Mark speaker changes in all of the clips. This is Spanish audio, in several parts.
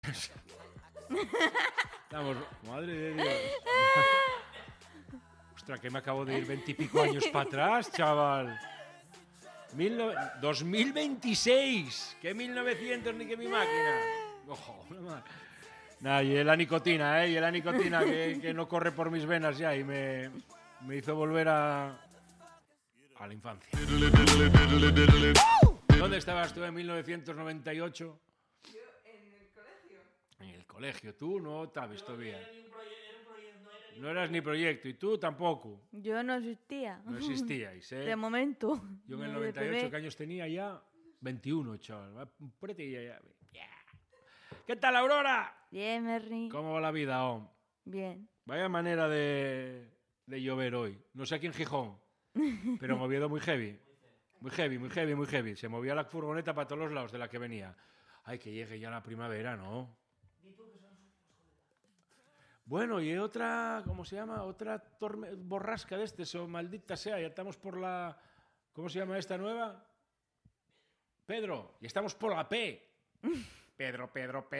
Speaker 1: Estamos... Madre de Dios. Ostras, que me acabo de ir 20 y pico años para atrás, chaval. 2026. ¿Qué 1900 ni que mi máquina? Ojo, nada, y la nicotina, y la nicotina que no corre por mis venas ya y me hizo volver a la infancia. ¿Dónde estabas tú en 1998?
Speaker 2: Yo en el colegio.
Speaker 1: En el colegio, tú no te has visto bien. No eras ni proyecto y tú tampoco.
Speaker 3: Yo no existía.
Speaker 1: No existíais, ¿eh?
Speaker 3: De momento.
Speaker 1: Yo en el
Speaker 3: No, de
Speaker 1: 98,
Speaker 3: bebé.
Speaker 1: ¿qué años tenía ya? 21, chaval. Ya. ¿Qué tal, Aurora?
Speaker 3: Bien, Merry.
Speaker 1: ¿Cómo va la vida,
Speaker 3: Bien.
Speaker 1: Vaya manera de llover hoy. No sé aquí en Gijón, pero en Oviedo muy heavy. Muy heavy. Se movía la furgoneta para todos los lados de la que venía. Ay, que llegue ya la primavera, ¿no? Bueno, y otra, ¿cómo se llama? Otra borrasca de o maldita sea, ya estamos por la... ¿Cómo se llama esta nueva? Pedro, y estamos por la P. Pedro,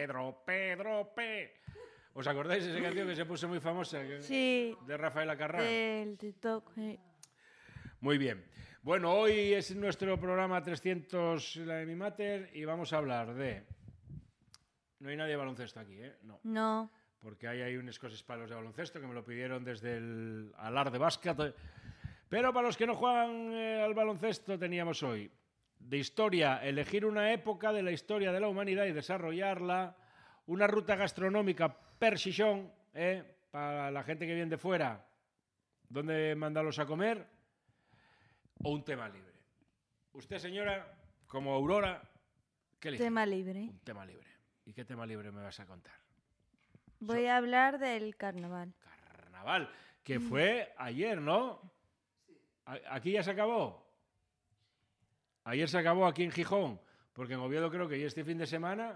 Speaker 1: P. ¿Os acordáis de esa canción que se puso muy famosa?
Speaker 3: Sí.
Speaker 1: De Rafael Acarrá.
Speaker 3: Del TikTok.
Speaker 1: Muy bien. Bueno, hoy es nuestro programa 300 la de mi mater y vamos a hablar de... No hay nadie de baloncesto aquí, ¿eh? No.
Speaker 3: No.
Speaker 1: Porque hay unas cosas para los de baloncesto que me lo pidieron desde el Alar de Básquet. Pero para los que no juegan al baloncesto teníamos hoy de historia, elegir una época de la historia de la humanidad y desarrollarla, una ruta gastronómica per Xixón, para la gente que viene de fuera, dónde mandarlos a comer, o un tema libre. Usted, señora, como Aurora, ¿qué elige?
Speaker 3: Tema libre.
Speaker 1: Un tema libre. ¿Y qué tema libre me vas a contar?
Speaker 3: Voy a hablar del carnaval.
Speaker 1: Carnaval, que fue ayer, ¿no?
Speaker 2: Sí.
Speaker 1: ¿Aquí ya se acabó? Ayer se acabó aquí en Gijón, porque en Oviedo creo que ya este fin de semana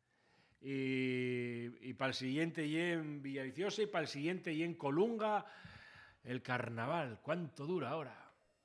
Speaker 1: y para el siguiente y en Villaviciosa y para el siguiente y en Colunga el carnaval. ¿Cuánto dura ahora?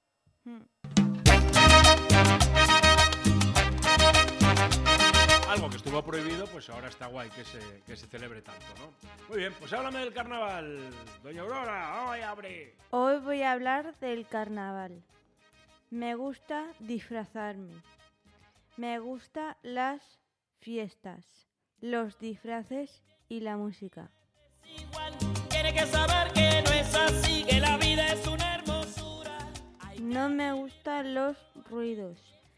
Speaker 1: Algo que estuvo prohibido, pues ahora está guay que se celebre tanto, ¿no? Muy bien, pues háblame del carnaval, doña Aurora, vamos a abrir.
Speaker 3: Hoy voy a hablar del carnaval. Me gusta disfrazarme. Me gustan las fiestas, los disfraces y la música.
Speaker 4: Igual, tiene que saber que no es así, que la vida es una hermosura.
Speaker 3: No me gustan los ruidos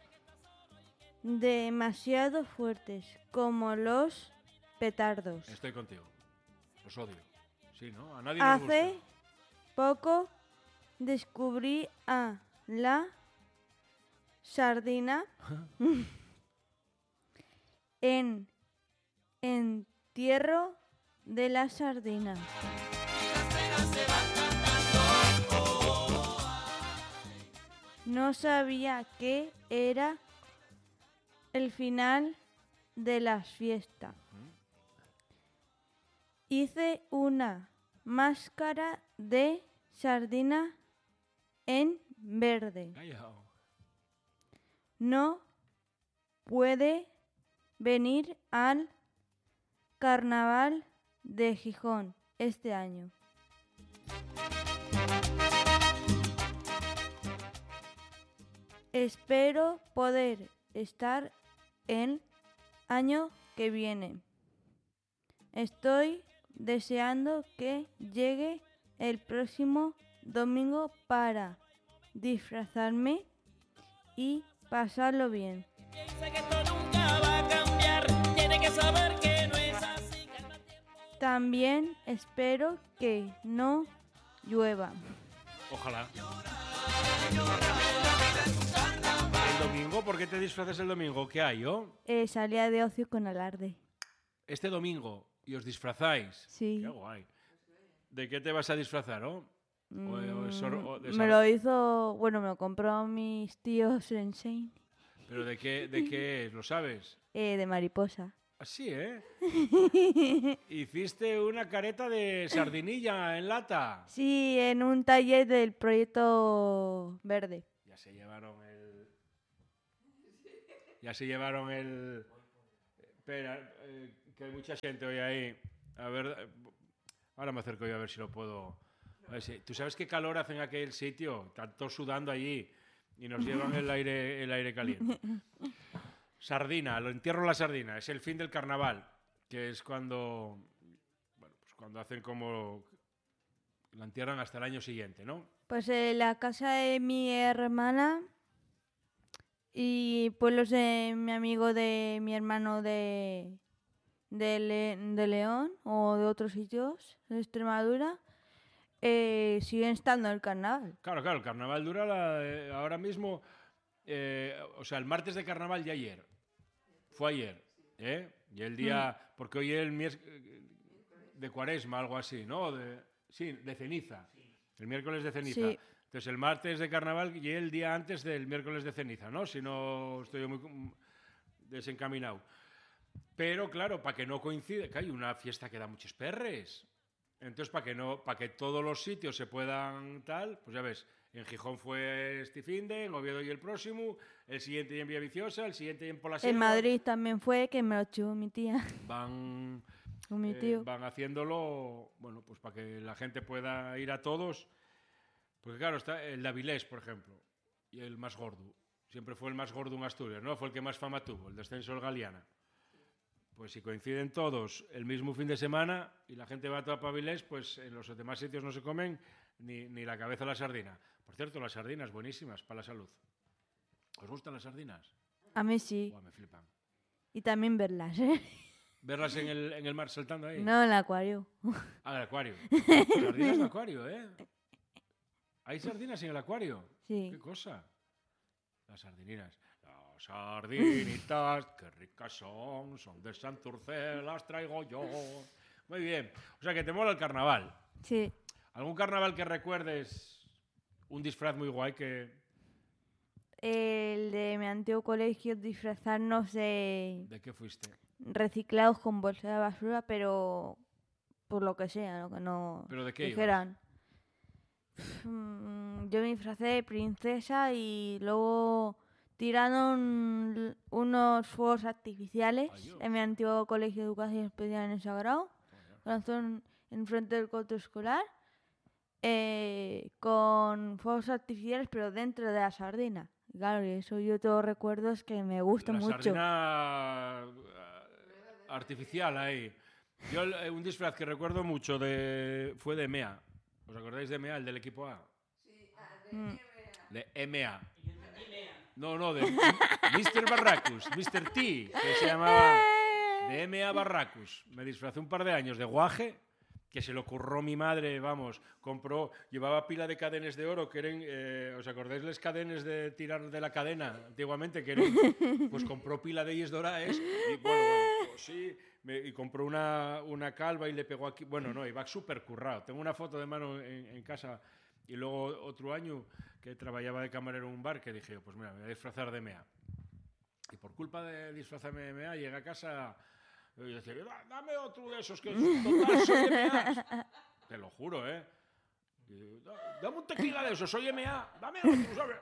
Speaker 3: demasiado fuertes, como los petardos.
Speaker 1: Estoy contigo, los odio. Sí, ¿no? A nadie nos
Speaker 3: Hace
Speaker 1: gusta.
Speaker 3: poco descubrí a la sardina en entierro de la sardina. No sabía que era el final de la fiesta. Hice una máscara de sardina en verde.
Speaker 1: Callao.
Speaker 3: No puede venir al carnaval de Gijón este año. Espero poder estar el año que viene. Estoy deseando que llegue el próximo domingo para disfrazarme y pasarlo bien.
Speaker 4: Piensa que esto nunca va a cambiar, tiene que saber que no es así, que el mal tiempo...
Speaker 3: También espero que no llueva.
Speaker 1: Ojalá. El domingo, ¿por qué te disfrazas el domingo? ¿Qué hay, yo?
Speaker 3: Salía de ocio con alarde.
Speaker 1: Este domingo, y os disfrazáis.
Speaker 3: Sí.
Speaker 1: Qué guay. ¿De qué te vas a disfrazar, oh?
Speaker 3: Me lo hizo, bueno, me lo compró mis tíos en Shane.
Speaker 1: ¿Pero de qué es? ¿Lo sabes?
Speaker 3: De mariposa.
Speaker 1: Así, ¿eh? Hiciste una careta de sardinilla en lata.
Speaker 3: Sí, en un taller del proyecto verde.
Speaker 1: Ya se llevaron el... Espera, que hay mucha gente hoy ahí. A ver, ahora me acerco yo a ver si lo puedo... A ver si... ¿Tú sabes qué calor hace en aquel sitio? Están todos sudando allí y nos llevan el aire caliente. Sardina, lo entierro la sardina. Es el fin del carnaval, que es cuando... Bueno, pues cuando hacen como... La entierran hasta el año siguiente, ¿no?
Speaker 3: Pues en la casa de mi hermana y pueblos de mi amigo de mi hermano de León o de otros sitios de Extremadura siguen estando en el carnaval.
Speaker 1: Claro, el carnaval dura ahora mismo, o sea, el martes de carnaval de ayer. Fue ayer, ¿eh? Y el día, porque hoy es el de Cuaresma, algo así, ¿no? Sí, de ceniza. El miércoles de ceniza.
Speaker 3: Sí.
Speaker 1: Entonces, el martes de carnaval y el día antes del miércoles de ceniza, ¿no? Si no estoy muy desencaminado. Pero, claro, para que no coincida, que hay una fiesta que da muchos perres. Entonces, para que todos los sitios se puedan tal, pues ya ves, en Gijón fue este finde, en Oviedo y el próximo, el siguiente y en Villaviciosa, el siguiente y en Pola
Speaker 3: En Madrid también fue, que me lo chivó mi tía.
Speaker 1: Van
Speaker 3: Mi tío.
Speaker 1: van haciéndolo, bueno, pues para que la gente pueda ir a todos. Porque claro, está el de Avilés, por ejemplo, y el más gordo. Siempre fue el más gordo en Asturias, ¿no? Fue el que más fama tuvo, el descenso del Galiana. Pues si coinciden todos el mismo fin de semana y la gente va toda para Avilés, pues en los demás sitios no se comen ni la cabeza de la sardina. Por cierto, las sardinas buenísimas para la salud. ¿Os gustan las sardinas?
Speaker 3: A mí sí.
Speaker 1: Buah, me flipan.
Speaker 3: Y también verlas, ¿eh?
Speaker 1: ¿Verlas en el mar saltando ahí?
Speaker 3: No, en el acuario.
Speaker 1: Ah, en el acuario. Sardinas de acuario, ¿eh? ¿Hay sardinas en el acuario?
Speaker 3: Sí.
Speaker 1: ¿Qué cosa? Las sardininas. Las sardinitas, qué ricas son de Santurce, las traigo yo. Muy bien. O sea, que te mola el carnaval.
Speaker 3: Sí.
Speaker 1: ¿Algún carnaval que recuerdes? Un disfraz muy guay que...
Speaker 3: El de mi antiguo colegio, disfrazarnos de
Speaker 1: ¿De qué fuiste?
Speaker 3: reciclados con bolsa de basura, pero por lo que sea, lo que no
Speaker 1: ¿Pero de qué
Speaker 3: dijeran. Yo me disfracé de princesa y luego tiraron unos fuegos artificiales
Speaker 1: Ay, Dios.
Speaker 3: en mi antiguo colegio de educación especial en el Sagrado. Lanzaron en frente del coto escolar con fuegos artificiales, pero dentro de la sardina. Claro, y eso yo tengo recuerdos que me gustan
Speaker 1: La
Speaker 3: mucho.
Speaker 1: sardina artificial ahí. Yo un disfraz que recuerdo mucho fue de EMEA. ¿Os acordáis de EMEA, el del equipo A? De EMEA. No, de Mr. Barracus, Mr. T, que se llamaba de EMEA Barracus. Me disfrazé un par de años de guaje, que se lo curró mi madre, vamos, llevaba pila de cadenas de oro, que eran, ¿os acordáis las cadenas de tirar de la cadena antiguamente? Que eran, pues compró pila de ellas doradas y bueno, pues sí, y compró una calva y le pegó aquí, bueno, no, iba súper currado. Tengo una foto de mano en casa y luego otro año que trabajaba de camarero en un bar que dije, pues mira, me voy a disfrazar de EMEA. Y por culpa de disfrazarme de EMEA llegué a casa... Y decía, dame otro de esos que total soy EMEA. Te lo juro, ¿eh? Y, dame un tequila de esos, soy EMEA. Dame otro, ¿sabes?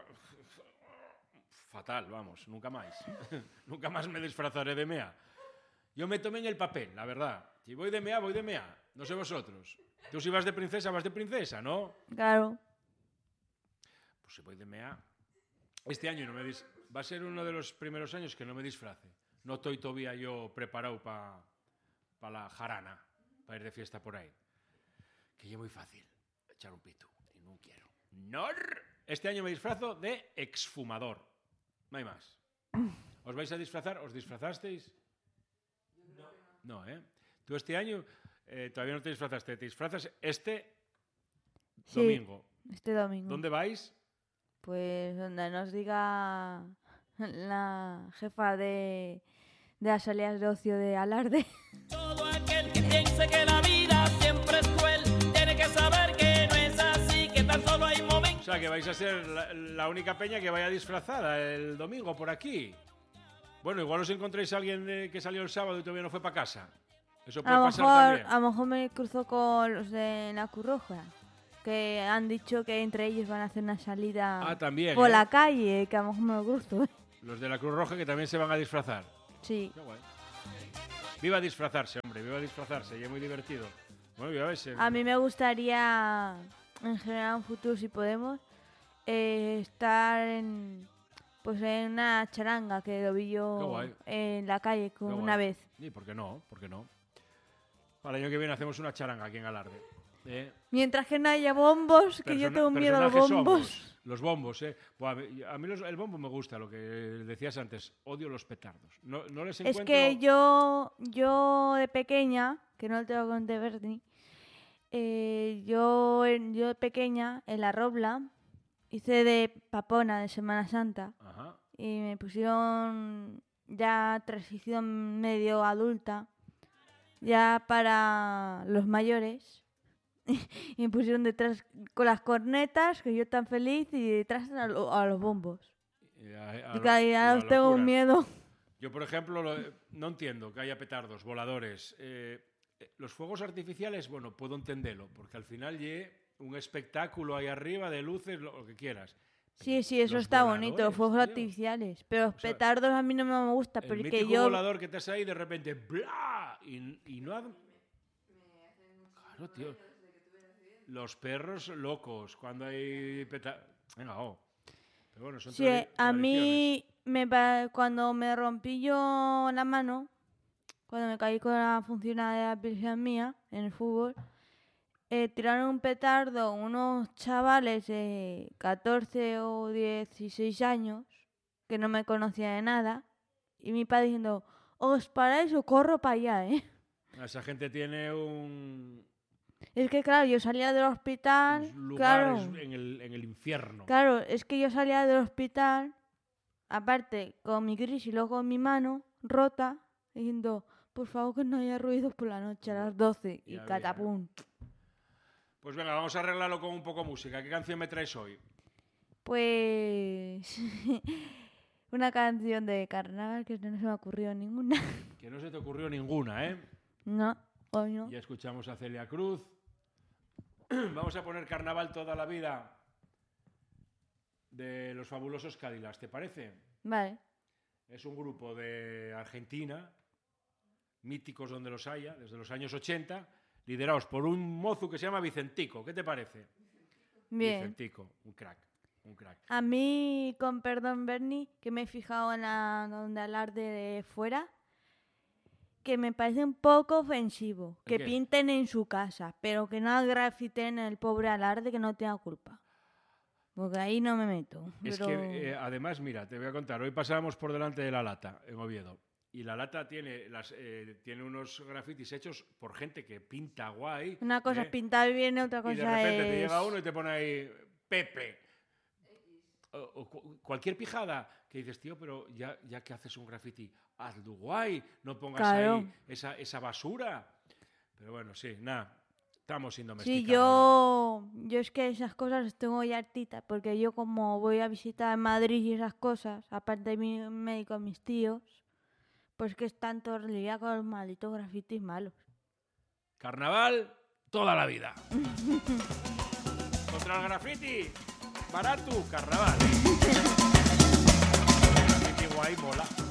Speaker 1: Fatal, vamos, nunca más. Nunca más me disfrazaré de EMEA. Yo me tomé en el papel, la verdad. Si voy de EMEA, voy de EMEA. No sé vosotros. Tú si vas de princesa, ¿no?
Speaker 3: Claro.
Speaker 1: Pues si voy de EMEA... Este año no me va a ser uno de los primeros años que no me disfrace. No estoy todavía yo preparado para la jarana, para ir de fiesta por ahí. Que ya muy fácil, echar un pito. Y no quiero. ¡No! Este año me disfrazo de exfumador. No hay más. ¿Os vais a disfrazar? ¿Os disfrazasteis? No, ¿eh? Tú este año todavía no te disfrazaste. Te disfrazas este
Speaker 3: Sí,
Speaker 1: domingo.
Speaker 3: este domingo.
Speaker 1: ¿Dónde vais?
Speaker 3: Pues donde nos diga la jefa de las salidas de ocio de Alarde.
Speaker 4: Todo aquel que piense que la vida siempre es cruel tiene que saber que no es así, que tan solo hay
Speaker 1: O
Speaker 4: momentos.
Speaker 1: sea, que vais a ser la única peña que vaya disfrazada el domingo por aquí. Bueno, igual os encontréis a alguien que salió el sábado y todavía no fue para casa. Eso puede pasar también.
Speaker 3: A lo mejor me cruzo con los de la Cruz Roja, que han dicho que entre ellos van a hacer una salida
Speaker 1: También,
Speaker 3: por
Speaker 1: ¿eh?
Speaker 3: la calle, que a lo mejor me lo cruzo.
Speaker 1: Los de la Cruz Roja que también se van a disfrazar.
Speaker 3: Sí.
Speaker 1: Qué guay. Viva disfrazarse, hombre, viva disfrazarse, y es muy divertido. Bueno, ya ves.
Speaker 3: A mí me gustaría, en general, en un futuro, si podemos, estar en una charanga, que lo vi
Speaker 1: Qué
Speaker 3: yo
Speaker 1: guay.
Speaker 3: en la calle
Speaker 1: Qué
Speaker 3: una
Speaker 1: guay.
Speaker 3: vez.
Speaker 1: ¿Y por qué no? ¿Por qué no? Para el año que viene hacemos una charanga aquí en Alarde.
Speaker 3: Mientras que no haya bombos, que yo tengo miedo a los
Speaker 1: Personajes
Speaker 3: bombos.
Speaker 1: somos, los bombos, Buah, a mí el bombo me gusta, lo que decías antes. Odio los petardos. No les
Speaker 3: Es
Speaker 1: encuentro...
Speaker 3: que yo de pequeña, que no te lo conté, Bernie, yo de pequeña, en la Robla, hice de papona de Semana Santa
Speaker 1: Ajá.
Speaker 3: y me pusieron ya transición medio adulta, ya para los mayores, y me pusieron detrás con las cornetas, que yo tan feliz, y detrás a los bombos. Y claro, ya os tengo un miedo.
Speaker 1: Yo, por ejemplo, no entiendo que haya petardos, voladores. Los fuegos artificiales, bueno, puedo entenderlo, porque al final un espectáculo ahí arriba de luces, lo que quieras.
Speaker 3: Sí, eso
Speaker 1: Los
Speaker 3: está bonito, los
Speaker 1: voladores,
Speaker 3: fuegos
Speaker 1: tío.
Speaker 3: artificiales. Pero los
Speaker 1: O sea,
Speaker 3: petardos a mí no me gusta,
Speaker 1: El
Speaker 3: porque
Speaker 1: mítico
Speaker 3: yo...
Speaker 1: volador que te has ahí de repente, ¡bla! Y no ha... Claro, tío. Los perros locos cuando hay Venga, Pero bueno, son
Speaker 3: Sí,
Speaker 1: tradiciones.
Speaker 3: a mí cuando me rompí yo la mano, cuando me caí con la funcionalidad de la piercing mía en el fútbol, tiraron un petardo unos chavales de 14 o 16 años que no me conocían de nada, y mi padre diciendo, os paráis o corro para allá, ¿eh?
Speaker 1: Esa gente tiene un
Speaker 3: Es que claro, yo salía del hospital,
Speaker 1: lugar
Speaker 3: claro,
Speaker 1: en el infierno.
Speaker 3: claro, es que yo salía del hospital, aparte con mi crisis y luego con mi mano rota, diciendo, por favor que no haya ruido por la noche a las 12, y
Speaker 1: Ya
Speaker 3: catapum.
Speaker 1: Pues venga, vamos a arreglarlo con un poco de música. ¿Qué canción me traes hoy?
Speaker 3: Pues una canción de carnaval que no se me ha ocurrido ninguna.
Speaker 1: Que no se te ocurrió ninguna, ¿eh?
Speaker 3: No, hoy no.
Speaker 1: Ya escuchamos a Celia Cruz. Vamos a poner Carnaval toda la vida de los fabulosos Cadillacs, ¿te parece?
Speaker 3: Vale,
Speaker 1: Es un grupo de Argentina, míticos donde los haya, desde los años 80, liderados por un mozo que se llama Vicentico. ¿Qué te parece?
Speaker 3: bien.
Speaker 1: Vicentico, un crack, un crack.
Speaker 3: A mí, con perdón, Bernie, que me he fijado en la donde hablar de fuera, que me parece un poco ofensivo que
Speaker 1: qué?
Speaker 3: pinten en su casa, pero que no grafiten el pobre Alarde, que no tenga culpa. Porque ahí no me meto.
Speaker 1: Es
Speaker 3: pero...
Speaker 1: que, además, mira, te voy a contar. Hoy pasábamos por delante de La Lata, en Oviedo. Y La Lata tiene unos grafitis hechos por gente que pinta guay.
Speaker 3: Una cosa es pintar bien, otra cosa
Speaker 1: Y de repente te
Speaker 3: es...
Speaker 1: llega uno y te pone ahí Pepe. O cualquier pijada que dices, tío, pero ya que haces un graffiti, hazlo guay, no pongas
Speaker 3: Claro.
Speaker 1: ahí esa basura. Pero bueno, sí, nada, estamos sin domesticar.
Speaker 3: Sí, yo es que esas cosas las tengo ya hartitas, porque yo como voy a visitar Madrid y esas cosas, aparte de mi médico, mis tíos, pues que están todo el día con los malditos grafitis malos.
Speaker 1: Carnaval toda la vida. Contra el graffiti, barato, carnaval. Graffiti guay, mola.